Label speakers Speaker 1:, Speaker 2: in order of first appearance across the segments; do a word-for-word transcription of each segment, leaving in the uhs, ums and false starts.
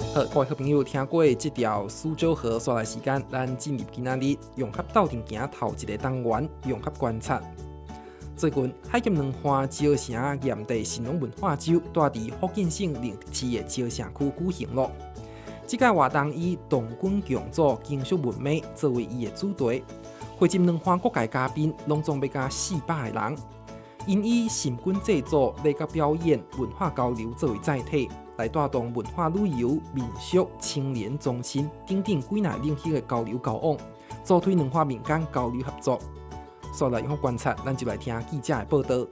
Speaker 1: 好，各位好朋友，听过这条苏州河刷来时间，咱进入今仔日用较斗阵行头一个单元，用较观察。最近海峡两岸石城盐地神农文化周，带伫福建省宁德市的石城区举行了。这届活动以动滚强组金属文美作为伊的主题，汇集两岸各界嘉宾，拢总要加四百个人。因以神棍制作、礼甲表演、文化交流作为载体，来带动文化旅游、民俗、青年、宗亲等等几大领域的交流交往，助推两岸民间交流合作。所以来用观察，咱就来听记者的报道。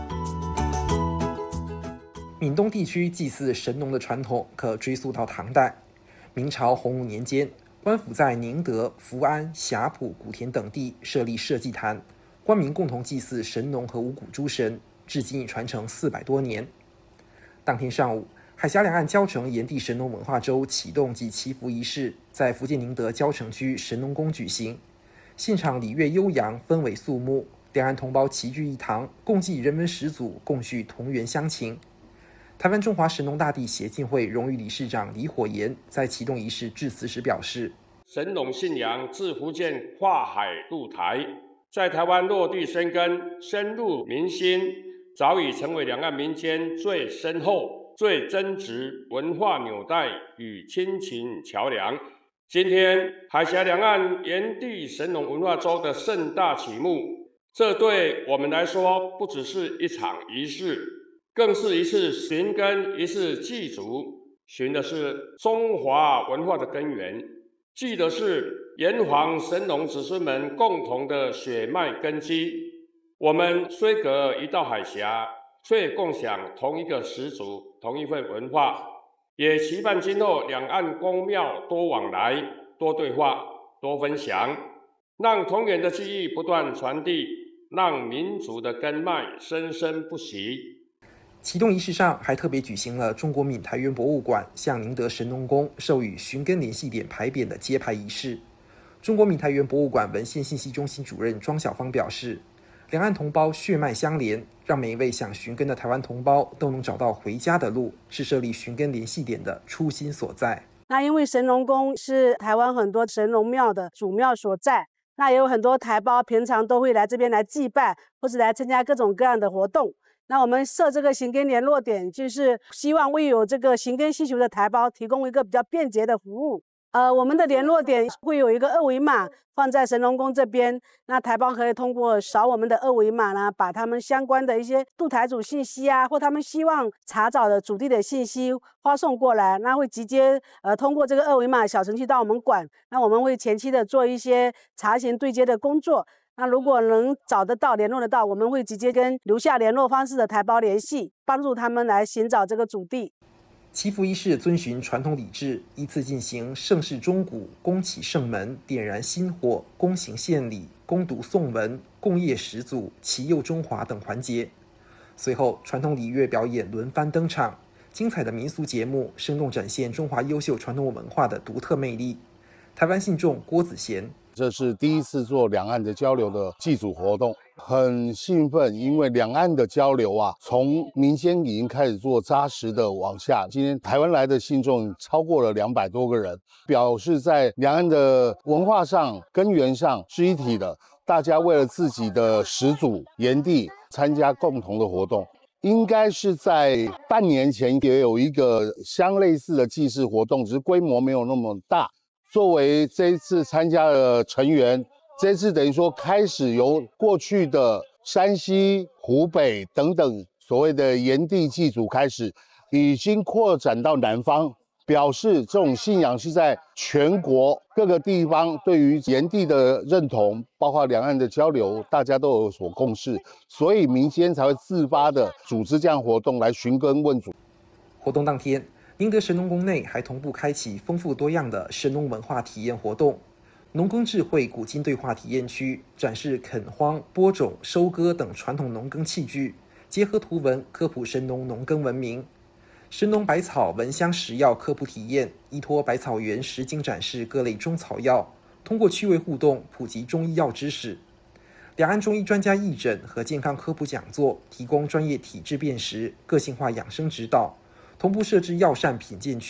Speaker 1: 闽东地区祭祀神农的传统可追溯到唐代。明朝洪武年间，官府在宁德、福安、霞浦、古田等地设立社稷坛，官民共同祭祀神农和五谷诸神，至今已传承四百多年。当天上午，海峡两岸交城炎帝神农文化周启动及祈福仪式在福建宁德交城区神农宫举行。现场礼乐悠扬，氛围肃穆，两岸同胞齐聚一堂，共祭人文始祖，共叙同源乡情。台湾中华神农大帝协进会荣誉理事长李火炎在启动仪式致辞时表示：
Speaker 2: 神农信仰自福建跨海入台，在台湾落地生根，深入民心，早已成为两岸民间最深厚、最真挚文化纽带与亲情桥梁。今天海峡两岸炎帝神农文化周的盛大启幕，这对我们来说不只是一场仪式，更是一次寻根，一次祭祖。寻的是中华文化的根源，祭的是炎黄神农子孙们共同的血脉根基。我们虽隔一道海峡，却共享同一个始祖，同一份文化。也期盼今后两岸公庙多往来、多对话、多分享，让同源的记忆不断传递，让民族的根脉生生不息。
Speaker 1: 启动仪式上还特别举行了中国闽台园博物馆向宁德神农宫授予寻根联系点牌匾的揭牌仪式。中国闽台园博物馆文献信息中心主任庄晓芳表示，两岸同胞血脉相连，让每一位想寻根的台湾同胞都能找到回家的路，是设立寻根联系点的初心所在。
Speaker 3: 那因为神农宫是台湾很多神农庙的主庙所在，那也有很多台胞平常都会来这边来祭拜，或是来参加各种各样的活动。那我们设这个寻根联络点，就是希望为有这个寻根需求的台胞提供一个比较便捷的服务。呃，我们的联络点会有一个二维码放在神农宫这边，那台胞可以通过扫我们的二维码呢，把他们相关的一些渡台主信息啊，或他们希望查找的主地的信息发送过来，那会直接呃通过这个二维码小程序到我们馆，那我们会前期的做一些查询对接的工作。那如果能找得到、联络得到，我们会直接跟留下联络方式的台胞联系，帮助他们来寻找这个主地。
Speaker 1: 祈福仪式遵循传统礼制，依次进行盛世钟鼓、恭启圣门、点燃薪火、恭行献礼、恭读颂文、共谒始祖、祈佑中华等环节。随后，传统礼乐表演轮番登场，精彩的民俗节目生动展现中华优秀传统文化的独特魅力。台湾信众郭子贤，
Speaker 4: 这是第一次做两岸的交流的祭祖活动，很兴奋，因为两岸的交流啊，从民间已经开始做扎实的往下。今天台湾来的信众超过了两百多个人，表示在两岸的文化上、根源上是一体的。大家为了自己的始祖炎帝参加共同的活动。应该是在半年前也有一个相类似的祭祀活动，只是规模没有那么大。作为这一次参加的成员，这次等于说开始由过去的山西、湖北等等所谓的炎帝祭祖开始，已经扩展到南方，表示这种信仰是在全国各个地方对于炎帝的认同，包括两岸的交流，大家都有所共识，所以民间才会自发的组织这样活动来寻根问祖。
Speaker 1: 活动当天，宁德神农宫内还同步开启丰富多样的神农文化体验活动，农耕智慧古今对话体验区展示垦荒、播种、收割等传统农耕器具，结合图文科普神农农耕文明。神农百草闻香食药科普体验，依托百草园实景展示各类中草药，通过趣味互动普及中医药知识。两岸中医专家义诊和健康科普讲座，提供专业体质辨识、个性化养生指导。同步设置药膳品鉴区，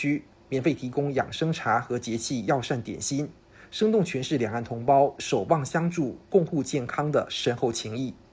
Speaker 1: 免费提供养生茶和节气药膳点心，生动诠释两岸同胞守望相助、共护健康的深厚情谊。